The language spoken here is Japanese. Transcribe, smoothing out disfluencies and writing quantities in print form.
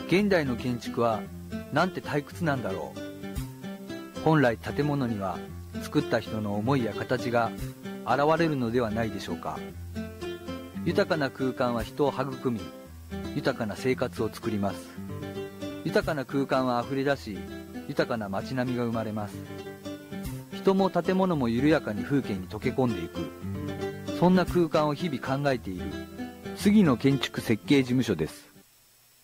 現代の建築はなんて退屈なんだろう。本来建物には作った人の思いや形が現れるのではないでしょうか。豊かな空間は人を育み、豊かな生活を作ります。豊かな空間はあふれ出し、豊かな街並みが生まれます。人も建物も緩やかに風景に溶け込んでいく、そんな空間を日々考えている杉野建築設計事務所です。